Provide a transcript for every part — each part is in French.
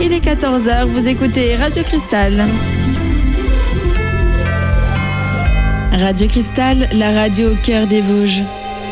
Il est 14h, vous écoutez Radio Cristal. Radio Cristal, la radio au cœur des Vosges.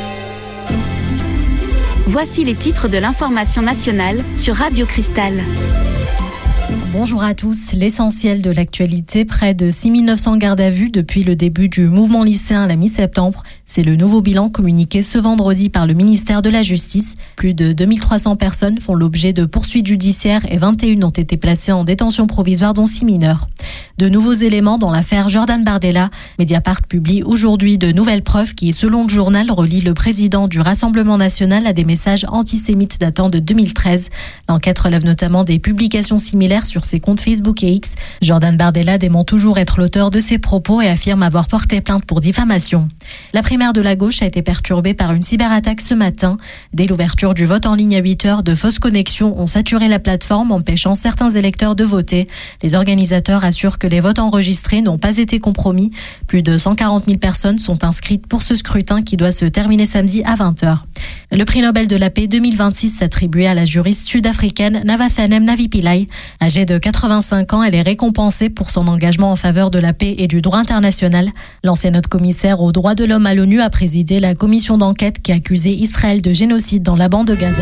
Voici les titres de l'information nationale sur Radio Cristal. Bonjour à tous. L'essentiel de l'actualité, près de 6900 gardes à vue depuis le début du mouvement lycéen à la mi-septembre. C'est le nouveau bilan communiqué ce vendredi par le ministère de la Justice. Plus de 2300 personnes font l'objet de poursuites judiciaires et 21 ont été placées en détention provisoire, dont 6 mineurs. De nouveaux éléments dans l'affaire Jordan Bardella. Mediapart publie aujourd'hui de nouvelles preuves qui, selon le journal, relient le président du Rassemblement national à des messages antisémites datant de 2013. L'enquête relève notamment des publications similaires sur ses comptes Facebook et X. Jordan Bardella dément toujours être l'auteur de ces propos et affirme avoir porté plainte pour diffamation. La primaire de la gauche a été perturbée par une cyberattaque ce matin. Dès l'ouverture du vote en ligne à 8h, de fausses connexions ont saturé la plateforme, empêchant certains électeurs de voter. Les organisateurs assurent que les votes enregistrés n'ont pas été compromis. Plus de 140 000 personnes sont inscrites pour ce scrutin qui doit se terminer samedi à 20h. Le prix Nobel de la paix 2026 s'attribuait à la juriste sud-africaine Navathanem Navi-Pillay. Âgée de 85 ans, elle est récompensée pour son engagement en faveur de la paix et du droit international. L'ancienne haute commissaire aux droits de l'homme à l'ONU a présidé la commission d'enquête qui accusait Israël de génocide dans la bande de Gaza.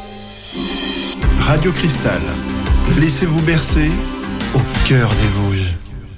Radio Cristal, laissez-vous bercer au cœur des Vosges.